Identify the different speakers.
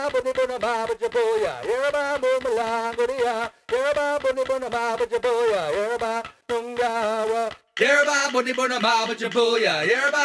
Speaker 1: bunny bunny baba jaboya. Yerba mumalangoria. Yerba bunny bunny baba jaboya. Yerba nungawa. Yerba bunny bunny baba jaboya. Yerba